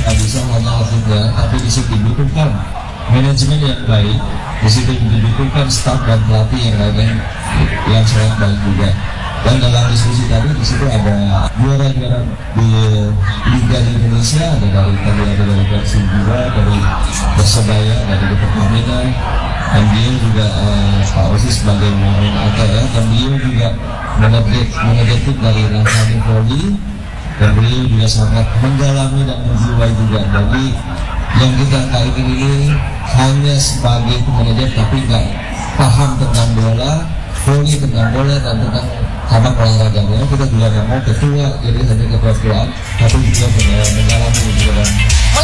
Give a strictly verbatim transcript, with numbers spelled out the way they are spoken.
nggak bisa hanya atletnya, tapi di situ dibutuhkan manajemen yang baik, di situ dibutuhkan staf dan pelatih yang lain yang sangat baik juga. Dan dalam diskusi tadi di situ ada juara-juara di Liga di Indonesia, ada dari tadi ada dari Persib juga, dari Persebaya, dari Pertamina, dan beliau juga eh, Pak Osi sebagai pemain A T R, dan beliau juga manajemen dari Langkani Poli, dan beliau juga sangat mendalami dan menjiwai juga. Jadi yang kita kaitkan ini hanya sebagai manajer tapi nggak paham tentang bola, voli tentang bola dan tentang cabang olahraganya. Kita juga nggak mau ketua jadi hanya ketua-ketuaan, tapi juga mendalami juga.